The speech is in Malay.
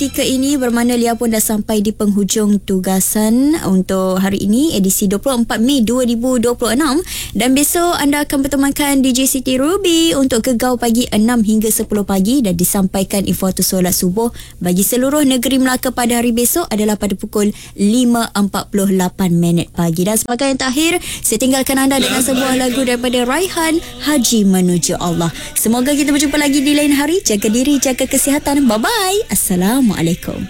ketika ini bermakna Lia pun dah sampai di penghujung tugasan untuk hari ini, edisi 24 Mei 2026. Dan besok anda akan bertemankan DJ Siti Ruby untuk Gegar Pagi 6 hingga 10 pagi, dan disampaikan info waktu solat subuh bagi seluruh negeri Melaka pada hari besok adalah pada pukul 5.48 pagi. Dan sebagai yang terakhir, saya tinggalkan anda dengan sebuah lagu daripada Raihan, Haji Menuju Allah. Semoga kita berjumpa lagi di lain hari. Jaga diri, jaga kesihatan. Bye-bye. Assalamualaikum.